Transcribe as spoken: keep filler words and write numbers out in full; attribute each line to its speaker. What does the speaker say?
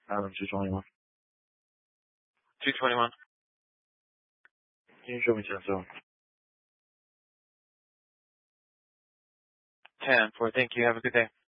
Speaker 1: Adam, two twenty-one.
Speaker 2: two twenty-one.
Speaker 1: Can you show me ten seven?
Speaker 2: ten four. Thank you. Have a good day.